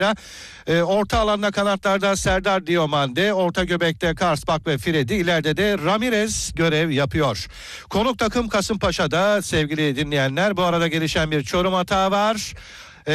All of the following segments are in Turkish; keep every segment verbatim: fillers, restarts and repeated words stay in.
E, orta alanda kanatlarda Serdar Diomande, orta göbekte Karsbak ve Fredi, ileride de Ramirez görev yapıyor. Konuk takım Kasımpaşa'da sevgili dinleyenler. Bu arada gelişen bir Çorum hata var. Ee,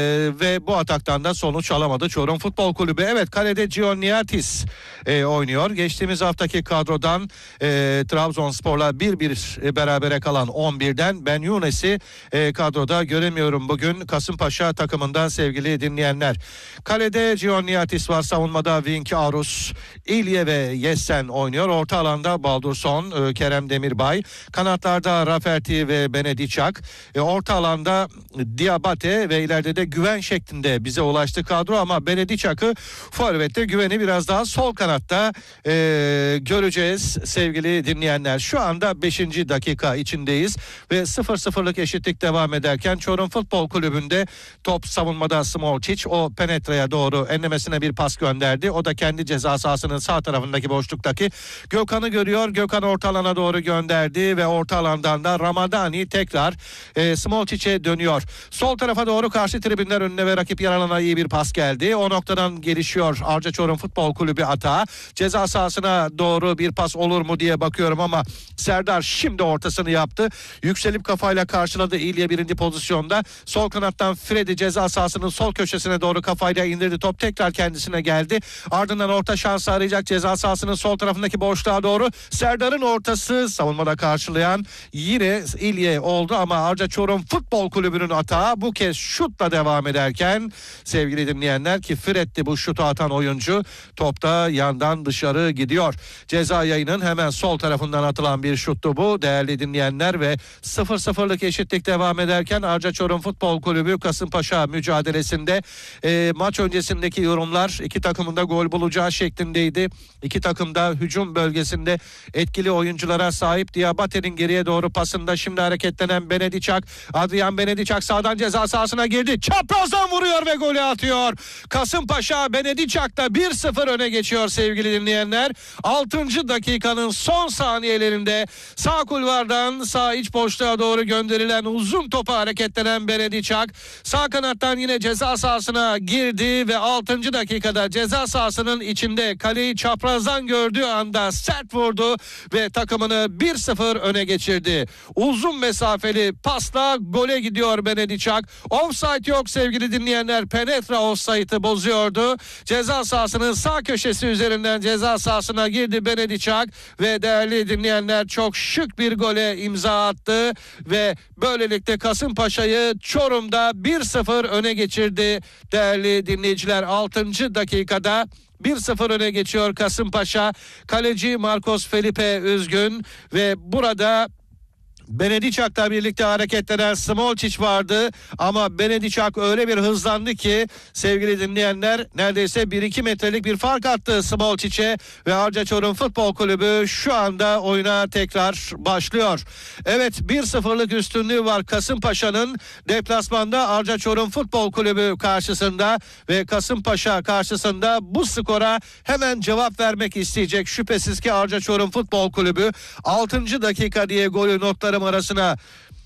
ve bu ataktan da sonuç alamadı Çorum Futbol Kulübü. Evet, kalede Gianniatis e, oynuyor. Geçtiğimiz haftaki kadrodan e, Trabzonspor'la bir bir e, berabere kalan on birden Ben Younes'i e, kadroda göremiyorum bugün Kasımpaşa takımından sevgili dinleyenler. Kalede Gianniatis var, savunmada Wink Arus, İlye ve Yessen oynuyor. Orta alanda Baldurson, e, Kerem Demirbay, kanatlarda Rafferty ve Benedicak, e, orta alanda Diabate ve ileride de Güven şeklinde bize ulaştı kadro, ama Benedicak'ı forvette, Güven'i biraz daha sol kanatta e, göreceğiz sevgili dinleyenler. Şu anda beşinci dakika içindeyiz ve sıfır sıfırlık eşitlik devam ederken Çorum Futbol Kulübü'nde top savunmada Smolčić, o Penetra'ya doğru enlemesine bir pas gönderdi. O da kendi ceza sahasının sağ tarafındaki boşluktaki Gökhan'ı görüyor. Gökhan orta alana doğru gönderdi ve orta alandan da Ramadani tekrar e, Smolčić'e dönüyor. Sol tarafa doğru karşı tribünler önüne ve rakip yaralana iyi bir pas geldi. O noktadan gelişiyor Arca Çorum Futbol Kulübü atağı. Ceza sahasına doğru bir pas olur mu diye bakıyorum ama Serdar şimdi ortasını yaptı. Yükselip kafayla karşıladı. İlya birinci pozisyonda. Sol kanattan Fredi ceza sahasının sol köşesine doğru kafayla indirdi. Top tekrar kendisine geldi. Ardından orta şansı arayacak ceza sahasının sol tarafındaki boşluğa doğru. Serdar'ın ortası savunmada karşılayan yine İlya oldu ama Arca Çorum Futbol Kulübü'nün atağı bu kez şutla devam ederken sevgili dinleyenler, ki Fred'di bu şutu atan oyuncu, topta yandan dışarı gidiyor. Ceza yayının hemen sol tarafından atılan bir şuttu bu değerli dinleyenler ve sıfır sıfırlık eşitlik devam ederken Arca Çorum Futbol Kulübü Kasımpaşa mücadelesinde e, maç öncesindeki yorumlar iki takımın da gol bulacağı şeklindeydi. İki takım da hücum bölgesinde etkili oyunculara sahip. Diabate'nin geriye doğru pasında şimdi hareketlenen Benedicak, Adrian Benedicak sağdan ceza sahasına girdi. Çaprazdan vuruyor ve golü atıyor. Kasımpaşa Benedicak'ta bir sıfır öne geçiyor sevgili dinleyenler. altıncı dakikanın son saniyelerinde sağ kulvardan sağ iç boşluğa doğru gönderilen uzun topa hareketlenen Benedicak sağ kanattan yine ceza sahasına girdi ve altıncı dakikada ceza sahasının içinde kaleyi çaprazdan gördüğü anda sert vurdu ve takımını bir sıfır öne geçirdi. Uzun mesafeli pasla gole gidiyor Benedicak. Offside yok sevgili dinleyenler. Penetra offside'ı bozuyordu. Ceza sahasının sağ köşesi üzerinden ceza sahasına girdi Benedicak ve değerli dinleyenler çok şık bir gole imza attı ve böylelikle Kasımpaşa'yı Çorum'da bir sıfır öne geçirdi değerli dinleyiciler. altıncı dakikada bir sıfır öne geçiyor Kasımpaşa. Kaleci Marcos Felipe üzgün ve burada Benedicak'la birlikte hareketlenen Smolčić vardı ama Benedicak öyle bir hızlandı ki sevgili dinleyenler neredeyse bir iki metrelik bir fark attı Smolčić'e ve Arca Çorum Futbol Kulübü şu anda oyuna tekrar başlıyor. Evet, bir sıfırlık üstünlüğü var Kasımpaşa'nın deplasmanda Arca Çorum Futbol Kulübü karşısında ve Kasımpaşa karşısında bu skora hemen cevap vermek isteyecek şüphesiz ki Arca Çorum Futbol Kulübü. altıncı dakika diye golü notları arasına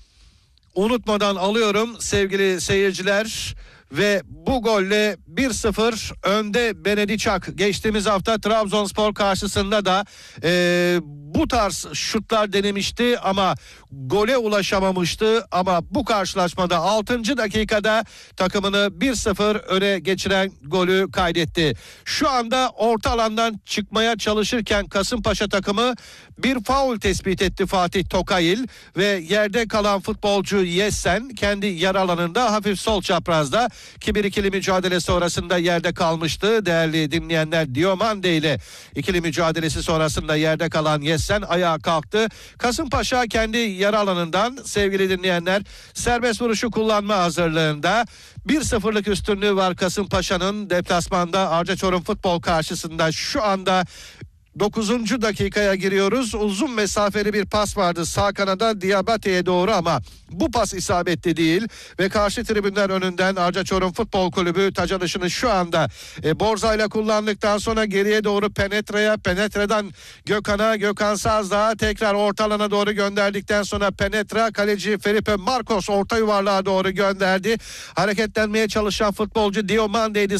unutmadan alıyorum sevgili seyirciler ve bu golle bir sıfır önde Benedicak. Geçtiğimiz hafta Trabzonspor karşısında da e, bu tarz şutlar denemişti ama gole ulaşamamıştı ama bu karşılaşmada altıncı dakikada takımını bir sıfır öne geçiren golü kaydetti. Şu anda orta alandan çıkmaya çalışırken Kasımpaşa takımı bir faul tespit etti Fatih Tokayil ve yerde kalan futbolcu Yessen kendi yer alanında hafif sol çaprazda ki bir ikili mücadele sonrasında yerde kalmıştı. Değerli dinleyenler, Diomande ile ikili mücadelesi sonrasında yerde kalan Yessen ayağa kalktı. Kasımpaşa kendi yer alanından sevgili dinleyenler serbest vuruşu kullanma hazırlığında. bir sıfırlık üstünlüğü var Kasımpaşa'nın deplasmanda Arca Çorum Futbol karşısında şu anda. dokuzuncu dakikaya giriyoruz. Uzun mesafeli bir pas vardı sağ kanada Diabate'ye doğru ama bu pas isabetli değil ve karşı tribünler önünden Arca Çorum Futbol Kulübü taç alışını şu anda e, Borza'yla kullandıktan sonra geriye doğru Penetre'ye, Penetre'den Gökhan'a, Gökhan Sazdağ'a tekrar orta alana doğru gönderdikten sonra Penetre, kaleci Felipe Marcos orta yuvarlığa doğru gönderdi. Hareketlenmeye çalışan futbolcu Diomande'ydi.